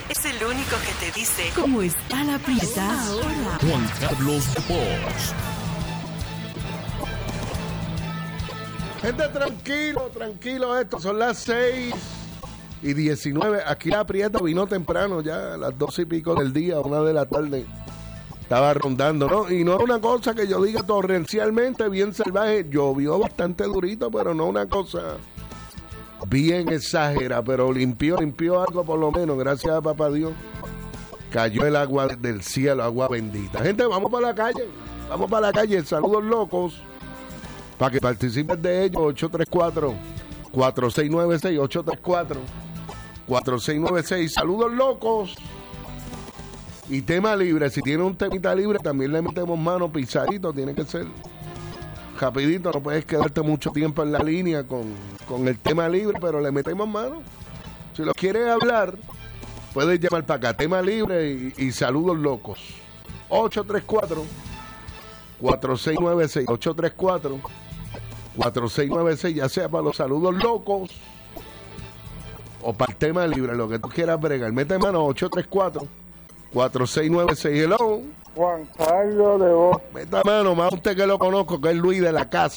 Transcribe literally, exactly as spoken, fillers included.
es el único que te dice ¿cómo está la prieta ahora? Juan Carlos Bosch. Gente, tranquilo, tranquilo, esto son las seis y diecinueve. Aquí la prieta vino temprano, ya a las doce y pico del día, una de la tarde. Estaba rondando, ¿no? Y no es una cosa que yo diga torrencialmente, bien salvaje. Llovió bastante durito, pero no una cosa bien exagerada. Pero limpió, limpió algo por lo menos, gracias a papá Dios. Cayó el agua del cielo, agua bendita. Gente, vamos para la calle. Vamos para la calle. Saludos locos. Para que participen de ellos, ocho tres cuatro, cuatro seis nueve seis, ocho tres cuatro, cuatro seis nueve seis. Saludos locos. Y tema libre, si tiene un temita libre, también le metemos mano, pisadito, tiene que ser rapidito, no puedes quedarte mucho tiempo en la línea con, con el tema libre, pero le metemos mano. Si lo quieres hablar, puedes llamar para acá, tema libre y, y saludos locos. ocho tres cuatro, cuatro seis nueve seis, ocho tres cuatro, cuatro seis nueve seis, ya sea para los saludos locos o para el tema libre, lo que tú quieras bregar. Mete mano, ocho tres cuatro, cuatro seis nueve seis. Hello. Juan Carlos de Bosch. Meta mano, más usted que lo conozco, que es Luis de la casa.